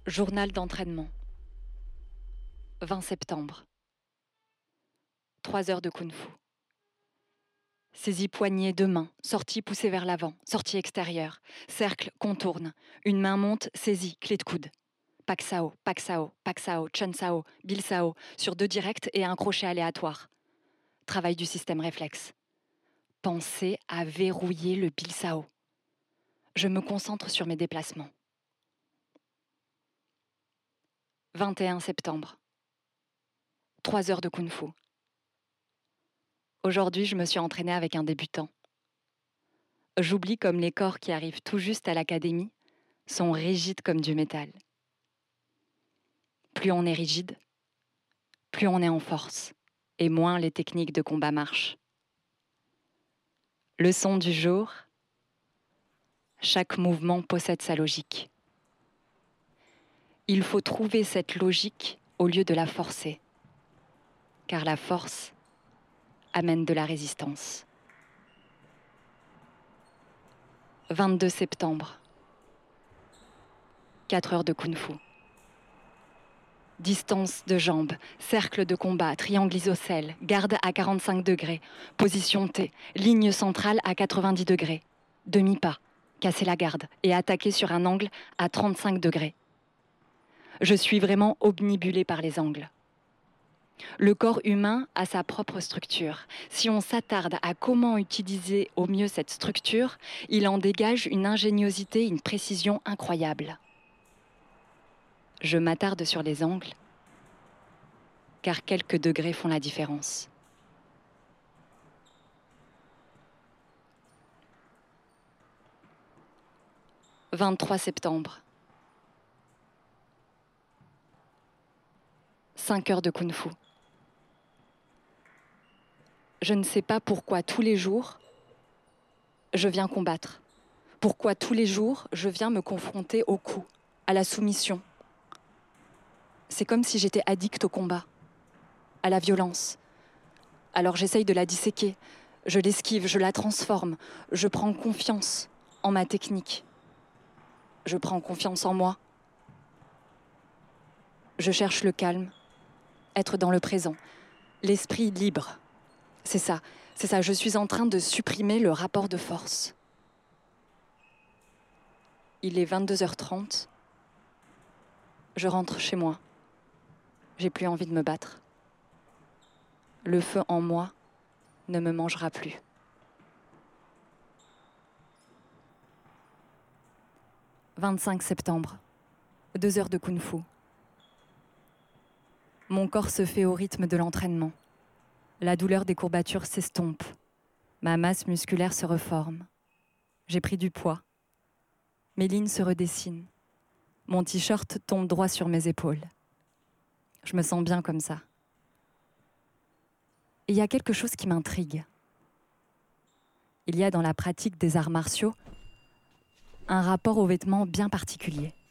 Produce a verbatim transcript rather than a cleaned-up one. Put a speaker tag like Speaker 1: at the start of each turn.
Speaker 1: Journal d'entraînement. vingt septembre. trois heures de kung-fu. Saisie poignée, deux mains, sortie poussée vers l'avant, sortie extérieure, cercle, contourne, une main monte, saisie, clé de coude. Pak Sao, Pak Sao, Pak Sao, Chun Sao, Bil Sao, sur deux directs et un crochet aléatoire. Travail du système réflexe. Pensez à verrouiller le Bil Sao. Je me concentre sur mes déplacements. vingt et un septembre. trois heures de kung-fu. Aujourd'hui, je me suis entraînée avec un débutant. J'oublie comme les corps qui arrivent tout juste à l'académie sont rigides comme du métal. Plus on est rigide, plus on est en force, et moins les techniques de combat marchent. Leçon du jour, chaque mouvement possède sa logique. Il faut trouver cette logique au lieu de la forcer, car la force amène de la résistance. vingt-deux septembre. quatre heures de kung-fu. Distance de jambes, cercle de combat, triangle isocèle, garde à quarante-cinq degrés, position T, ligne centrale à quatre-vingt-dix degrés, demi-pas, casser la garde et attaquer sur un angle à trente-cinq degrés. Je suis vraiment obnubilée par les angles. Le corps humain a sa propre structure. Si on s'attarde à comment utiliser au mieux cette structure, il en dégage une ingéniosité, une précision incroyable. Je m'attarde sur les angles, car quelques degrés font la différence. vingt-trois septembre. cinq heures de kung-fu. Je ne sais pas pourquoi tous les jours, je viens combattre. Pourquoi tous les jours, je viens me confronter au coup, à la soumission. C'est comme si j'étais addict au combat, à la violence. Alors j'essaye de la disséquer, je l'esquive, je la transforme, je prends confiance en ma technique. Je prends confiance en moi. Je cherche le calme, être dans le présent, l'esprit libre. C'est ça, c'est ça, je suis en train de supprimer le rapport de force. Il est vingt-deux heures trente. Je rentre chez moi. J'ai plus envie de me battre. Le feu en moi ne me mangera plus. vingt-cinq septembre. Deux heures de kung-fu. Mon corps se fait au rythme de l'entraînement. La douleur des courbatures s'estompe. Ma masse musculaire se reforme. J'ai pris du poids. Mes lignes se redessinent. Mon t-shirt tombe droit sur mes épaules. Je me sens bien comme ça. Et il y a quelque chose qui m'intrigue. Il y a dans la pratique des arts martiaux un rapport aux vêtements bien particulier.